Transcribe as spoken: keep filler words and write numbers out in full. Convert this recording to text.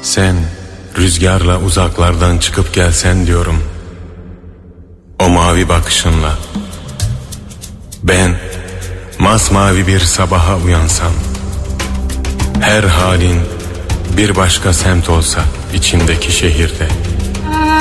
Sen rüzgarla uzaklardan çıkıp gelsen diyorum, o mavi bakışınla. Ben masmavi bir sabaha uyansam, her halin bir başka semt olsa içimdeki şehirde.